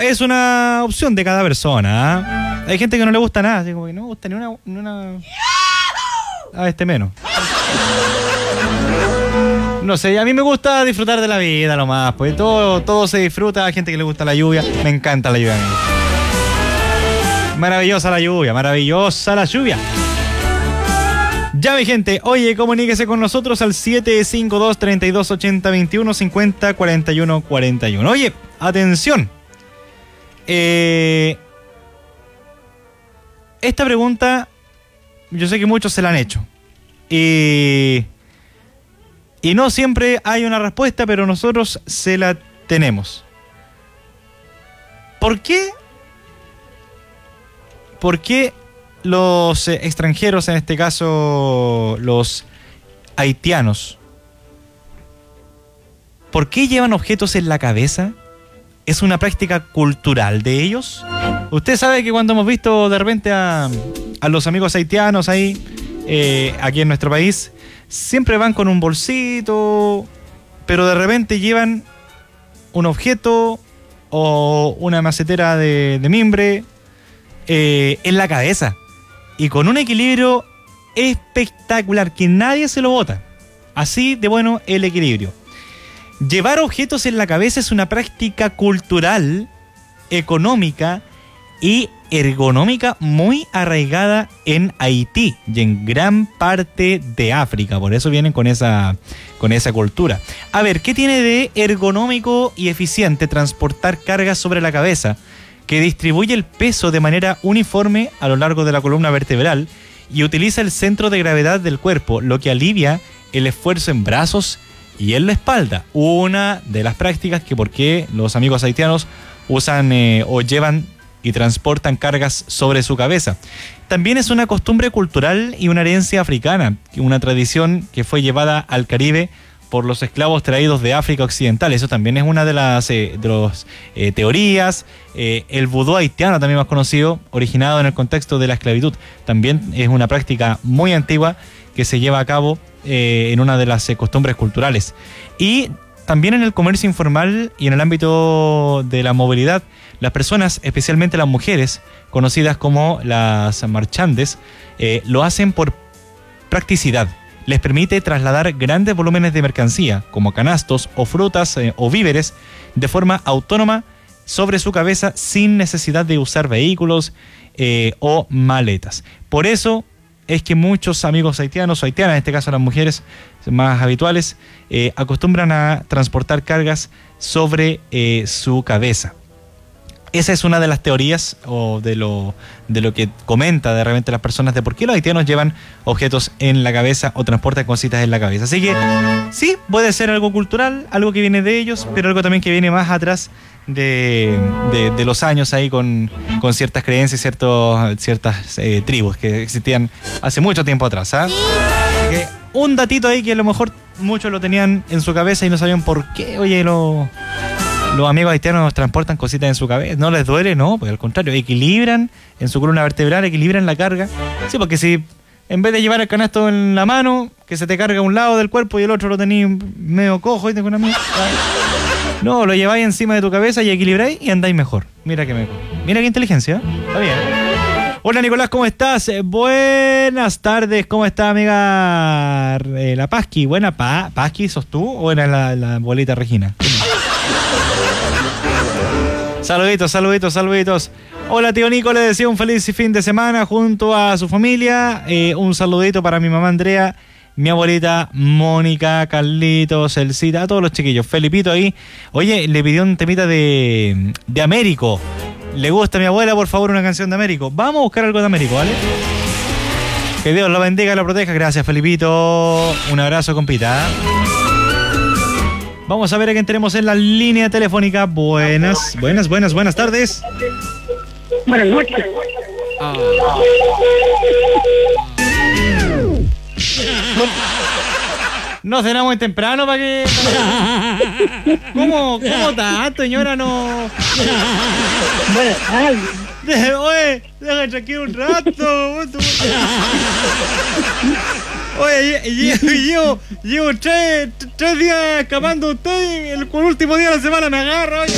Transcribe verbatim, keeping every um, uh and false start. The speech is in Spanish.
es una opción de cada persona, ¿eh? Hay gente que no le gusta nada, así como que no me gusta ni una... Ni una... A este menos. No sé, a mí me gusta disfrutar de la vida nomás, pues todo, todo se disfruta. Hay gente que le gusta la lluvia, me encanta la lluvia a mí. Maravillosa la lluvia, maravillosa la lluvia. Ya mi gente, oye, comuníquese con nosotros al siete cinco dos, tres dos, ocho cero, dos uno, cinco cero, cuarenta y uno, cuarenta y uno. Oye, atención. Eh, esta pregunta, yo sé que muchos se la han hecho. Y, y no siempre hay una respuesta, pero nosotros se la tenemos. ¿Por qué? ¿Por qué los eh, extranjeros, en este caso los haitianos, por qué llevan objetos en la cabeza? ¿Es una práctica cultural de ellos? Usted sabe que cuando hemos visto de repente a, a los amigos haitianos ahí, eh, aquí en nuestro país, siempre van con un bolsito, pero de repente llevan un objeto o una macetera de, de mimbre eh, en la cabeza. Y con un equilibrio espectacular, que nadie se lo bota. Así de bueno el equilibrio. Llevar objetos en la cabeza es una práctica cultural, económica y ergonómica muy arraigada en Haití y en gran parte de África. Por eso vienen con esa, con esa cultura. A ver, ¿qué tiene de ergonómico y eficiente transportar cargas sobre la cabeza, que distribuye el peso de manera uniforme a lo largo de la columna vertebral y utiliza el centro de gravedad del cuerpo, lo que alivia el esfuerzo en brazos y en la espalda? Una de las prácticas que por qué los amigos haitianos usan eh, o llevan y transportan cargas sobre su cabeza. También es una costumbre cultural y una herencia africana, una tradición que fue llevada al Caribe por los esclavos traídos de África Occidental. Eso también es una de las eh, de los, eh, teorías. Eh, el vudú haitiano, también más conocido, originado en el contexto de la esclavitud, también es una práctica muy antigua que se lleva a cabo eh, en una de las eh, costumbres culturales. Y también en el comercio informal y en el ámbito de la movilidad, las personas, especialmente las mujeres, conocidas como las marchandes, eh, lo hacen por practicidad. Les permite trasladar grandes volúmenes de mercancía, como canastos o frutas eh, o víveres, de forma autónoma sobre su cabeza sin necesidad de usar vehículos eh, o maletas. Por eso es que muchos amigos haitianos o haitianas, en este caso las mujeres más habituales, eh, acostumbran a transportar cargas sobre eh, su cabeza. Esa es una de las teorías o de lo, de lo que comenta de repente las personas de por qué los haitianos llevan objetos en la cabeza o transportan cositas en la cabeza. Así que sí, puede ser algo cultural, algo que viene de ellos, pero algo también que viene más atrás de, de, de los años ahí con, con ciertas creencias y ciertos, ciertas eh, tribus que existían hace mucho tiempo atrás. ¿Ah? Así que un datito ahí que a lo mejor muchos lo tenían en su cabeza y no sabían por qué. Oye, lo... Los amigos haitianos transportan cositas en su cabeza. ¿No les duele? No, pues al contrario, equilibran en su columna vertebral, equilibran la carga. Sí, porque si en vez de llevar el canasto en la mano, que se te carga un lado del cuerpo y el otro lo tenéis medio cojo y te con una mano. No, lo lleváis encima de tu cabeza y equilibráis y andáis mejor. Mira qué mejor. Mira qué inteligencia, ¿eh? Está bien. Hola Nicolás, ¿cómo estás? Eh, buenas tardes, ¿cómo está amiga eh, la Pasqui? Buena, pa ¿Pasqui sos tú o era la, la abuelita Regina? Saluditos, saluditos, saluditos. Hola tío Nico, le deseo un feliz fin de semana junto a su familia. Eh, un saludito para mi mamá Andrea, mi abuelita Mónica, Carlitos, Elcita, a todos los chiquillos. Felipito ahí. Oye, le pidió un temita de, de Américo. ¿Le gusta a mi abuela, por favor, una canción de Américo? Vamos a buscar algo de Américo, ¿vale? Que Dios lo bendiga y lo proteja. Gracias, Felipito. Un abrazo, compita. Vamos a ver a quién tenemos en la línea telefónica. Buenas, buenas, buenas, buenas tardes. Buenas noches. Ah. No será muy temprano para que... ¿Cómo, cómo tanto, señora? No... Buenas tardes. Deje, oye, deja tranquilo un rato. Oye, llevo, llevo, llevo tres, tres días escapando usted y el último día de la semana me agarra. Oye.